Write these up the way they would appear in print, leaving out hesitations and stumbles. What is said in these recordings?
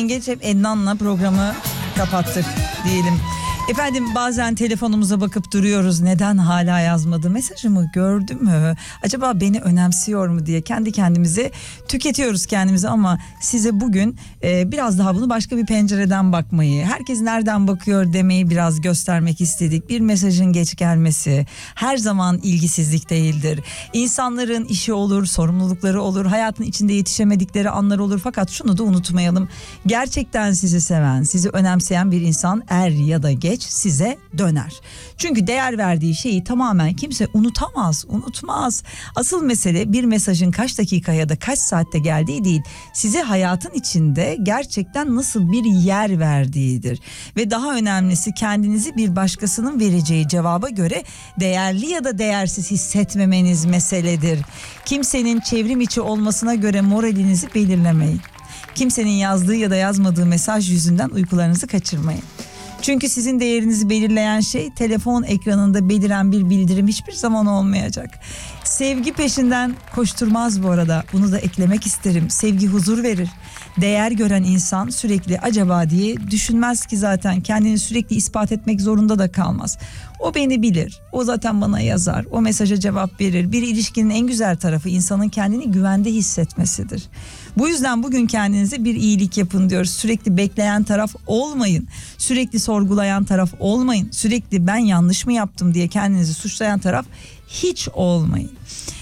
Geç hep Ednan'la programı kapattık diyelim. Efendim bazen telefonumuza bakıp duruyoruz. Neden hala yazmadı? Mesajımı gördü mü? Acaba beni önemsiyor mu diye kendi kendimize tüketiyoruz kendimizi. Ama size bugün biraz daha bunu başka bir pencereden bakmayı, herkes nereden bakıyor demeyi biraz göstermek istedik. Bir mesajın geç gelmesi her zaman ilgisizlik değildir. İnsanların işi olur, sorumlulukları olur, hayatın içinde yetişemedikleri anlar olur. Fakat şunu da unutmayalım. Gerçekten sizi seven, sizi önemseyen bir insan er ya da geç size döner. Çünkü değer verdiği şeyi tamamen kimse unutmaz. Asıl mesele bir mesajın kaç dakika ya da kaç saatte geldiği değil, size hayatın içinde gerçekten nasıl bir yer verdiğidir. Ve daha önemlisi kendinizi bir başkasının vereceği cevaba göre değerli ya da değersiz hissetmemeniz meseledir. Kimsenin çevrim içi olmasına göre moralinizi belirlemeyin. Kimsenin yazdığı ya da yazmadığı mesaj yüzünden uykularınızı kaçırmayın. Çünkü sizin değerinizi belirleyen şey telefon ekranında beliren bir bildirim hiçbir zaman olmayacak. Sevgi peşinden koşturmaz bu arada. Bunu da eklemek isterim. Sevgi huzur verir. Değer gören insan sürekli acaba diye düşünmez ki zaten. Kendini sürekli ispat etmek zorunda da kalmaz. O beni bilir. O zaten bana yazar. O mesaja cevap verir. Bir ilişkinin en güzel tarafı insanın kendini güvende hissetmesidir. Bu yüzden bugün kendinize bir iyilik yapın diyoruz. Sürekli bekleyen taraf olmayın. Sürekli sorgulayan taraf olmayın. Sürekli ben yanlış mı yaptım diye kendinizi suçlayan taraf hiç olmayın.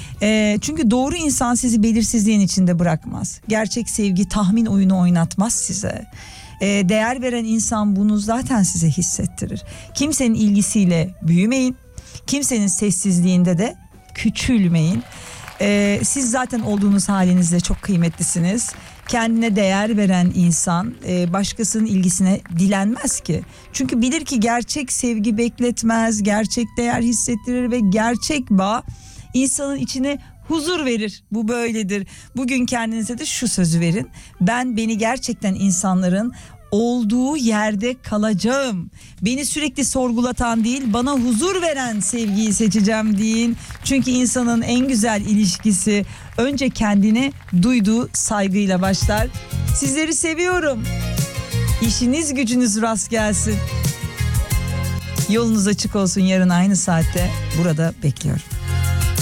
Çünkü doğru insan sizi belirsizliğin içinde bırakmaz. Gerçek sevgi tahmin oyunu oynatmaz size. Değer veren insan bunu zaten size hissettirir. Kimsenin ilgisiyle büyümeyin. Kimsenin sessizliğinde de küçülmeyin. Siz zaten olduğunuz halinizde çok kıymetlisiniz. Kendine değer veren insan başkasının ilgisine dilenmez ki. Çünkü bilir ki gerçek sevgi bekletmez, gerçek değer hissettirir ve gerçek bağ insanın içine huzur verir. Bu böyledir. Bugün kendinize de şu sözü verin. Ben beni gerçekten insanların olduğu yerde kalacağım. Beni sürekli sorgulatan değil, bana huzur veren sevgiyi seçeceğim deyin. Çünkü insanın en güzel ilişkisi önce kendine duyduğu saygıyla başlar. Sizleri seviyorum. İşiniz gücünüz rast gelsin. Yolunuz açık olsun, yarın aynı saatte burada bekliyorum.